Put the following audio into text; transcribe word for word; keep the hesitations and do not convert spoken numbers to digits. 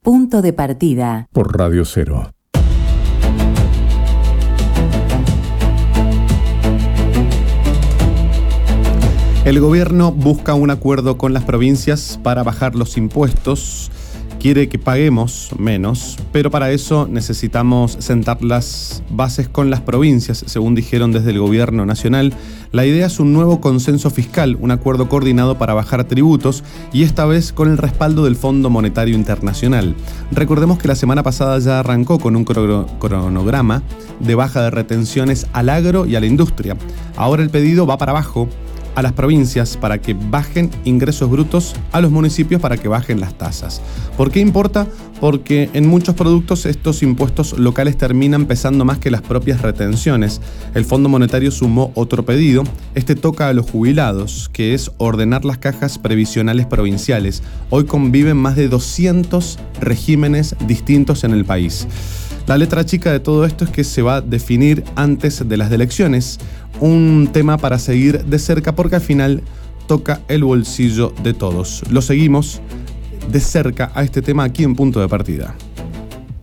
Punto de partida. Por Radio Cero. El gobierno busca un acuerdo con las provincias para bajar los impuestos. Quiere que paguemos menos, pero para eso necesitamos sentar las bases con las provincias, según dijeron desde el gobierno nacional. La idea es un nuevo consenso fiscal, un acuerdo coordinado para bajar tributos y esta vez con el respaldo del Fondo Monetario Internacional. Recordemos que la semana pasada ya arrancó con un cronograma de baja de retenciones al agro y a la industria. Ahora el pedido va para abajo, a las provincias para que bajen ingresos brutos, a los municipios para que bajen las tasas. ¿Por qué importa? Porque en muchos productos estos impuestos locales terminan pesando más que las propias retenciones. El Fondo Monetario sumó otro pedido. Este toca a los jubilados, que es ordenar las cajas previsionales provinciales. Hoy conviven más de doscientos regímenes distintos en el país. La letra chica de todo esto es que se va a definir antes de las elecciones, un tema para seguir de cerca porque al final toca el bolsillo de todos. Lo seguimos de cerca a este tema aquí en Punto de Partida.